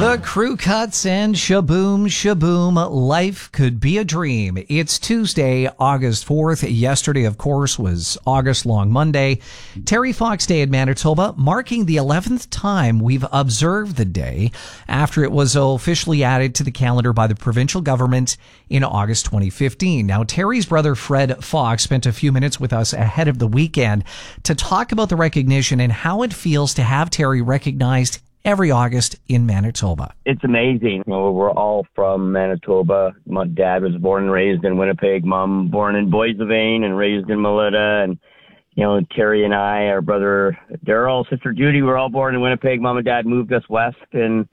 The crew cuts and shaboom, shaboom. Life could be a dream. It's Tuesday, August 4th. Yesterday, of course, was August Long Monday. Terry Fox Day in Manitoba, marking the 11th time we've observed the day after it was officially added to the calendar by the provincial government in August 2015. Now, Terry's brother Fred Fox spent a few minutes with us ahead of the weekend to talk about the recognition and how it feels to have Terry recognized every August in Manitoba. It's amazing. We're all from Manitoba. My dad was born and raised in Winnipeg. Mom born in Boissevain and raised in Melita. And, Terry and I, our brother Daryl, sister Judy, were all born in Winnipeg. Mom and dad moved us west in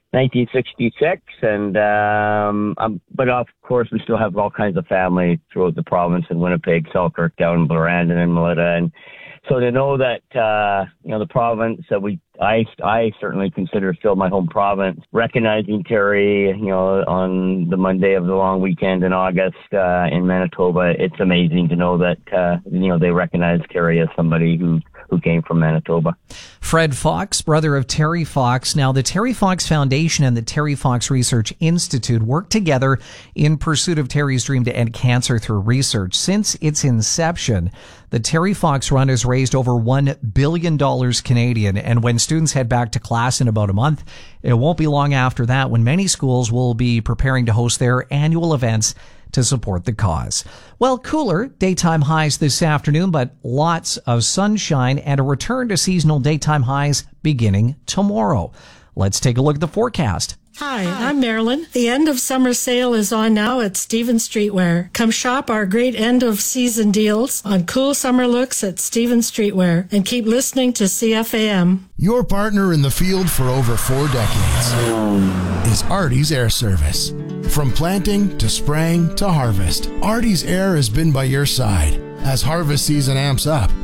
1966. But of course, we still have all kinds of family throughout the province in Winnipeg, Selkirk, down in Blairandon and Melita. And so to know that, the province that I certainly consider still my home province, recognizing Terry, on the Monday of the long weekend in August, in Manitoba, it's amazing to know that, they recognize Terry as somebody who came from Manitoba. Fred Fox, brother of Terry Fox. Now, the Terry Fox Foundation and the Terry Fox Research Institute work together in pursuit of Terry's dream to end cancer through research. Since its inception, the Terry Fox Run has raised over $1 billion Canadian. And when students head back to class in about a month, it won't be long after that when many schools will be preparing to host their annual events to support the cause. Well, cooler daytime highs this afternoon, but lots of sunshine and a return to seasonal daytime highs beginning tomorrow. Let's take a look at the forecast. Hi, I'm Marilyn. The end of summer sale is on now at Stevens Streetwear. Come shop our great end of season deals on cool summer looks at Stevens Streetwear and keep listening to CFAM. Your partner in the field for over 4 decades is Artie's Air Service. From planting to spraying to harvest, Artie's Air has been by your side as harvest season amps up.